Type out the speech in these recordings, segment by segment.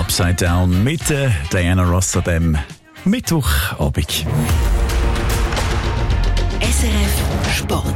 Upside Down mit Diana Ross an dem Mittwochabend. SRF Sport.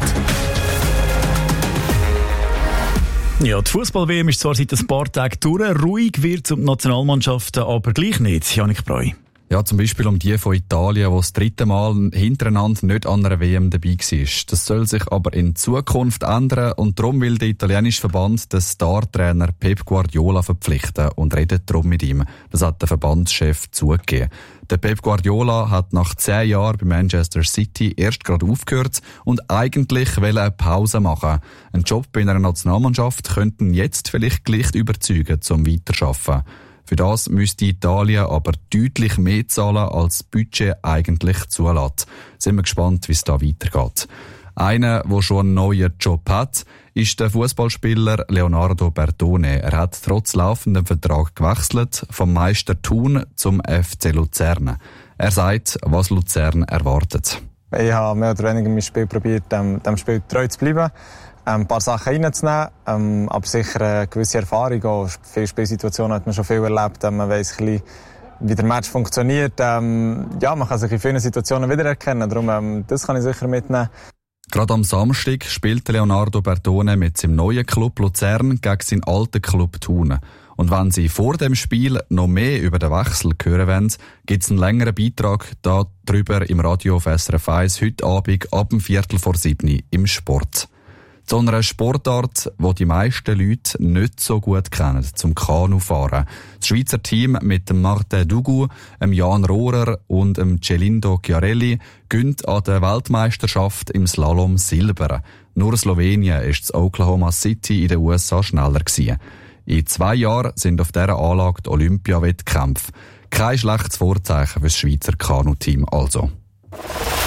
Ja, die Fußball-WM ist zwar seit ein paar Tagen durch, ruhig wird es um die Nationalmannschaften aber gleich nicht. Janik Breu. Ja, zum Beispiel um die von Italien, die das 3. Mal hintereinander nicht an einer WM dabei war. Das soll sich aber in Zukunft ändern und darum will der italienische Verband den Star-Trainer Pep Guardiola verpflichten und redet darum mit ihm. Das hat der Verbandschef zugegeben. Der Pep Guardiola hat nach 10 Jahren bei Manchester City erst gerade aufgehört und eigentlich will eine Pause machen. Ein Job bei einer Nationalmannschaft könnte ihn jetzt vielleicht gleich überzeugen, zum Weiterarbeiten. Für das müsste Italien aber deutlich mehr zahlen, als das Budget eigentlich zulässt. Sind wir gespannt, wie es da weitergeht. Einer, der schon einen neuen Job hat, ist der Fußballspieler Leonardo Bertone. Er hat trotz laufendem Vertrag gewechselt, vom Meister Thun zum FC Luzern. Er sagt, was Luzern erwartet. Ich habe mehr oder weniger mein Spiel probiert, dem Spiel treu zu bleiben. Ein paar Sachen reinzunehmen, aber sicher eine gewisse Erfahrung. Auch viele Spielsituationen hat man schon viel erlebt. Man weiss ein bisschen, wie der Match funktioniert. Man kann sich in vielen Situationen wiedererkennen. Darum, das kann ich sicher mitnehmen. Gerade am Samstag spielte Leonardo Bertone mit seinem neuen Club Luzern gegen seinen alten Club Thun. Und wenn Sie vor dem Spiel noch mehr über den Wechsel hören wollen, gibt es einen längeren Beitrag darüber im Radio auf SRF 1 heute Abend ab 6:45 im Sport. Zu einer Sportart, die die meisten Leute nicht so gut kennen, zum Kanufahren. Das Schweizer Team mit dem Martin Dugu, dem Jan Rohrer und dem Celindo Chiarelli gönnt an der Weltmeisterschaft im Slalom Silber. Nur Slowenien ist das Oklahoma City in den USA schneller gewesen. In 2 Jahren sind auf dieser Anlage die Olympiawettkämpfe. Kein schlechtes Vorzeichen für das Schweizer Kanuteam also.